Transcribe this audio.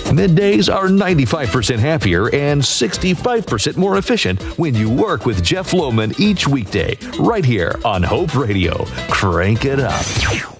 Middays are 95% happier and 65% more efficient when you work with Jeff Lohman each weekday, right here on Hope Radio. Crank it up.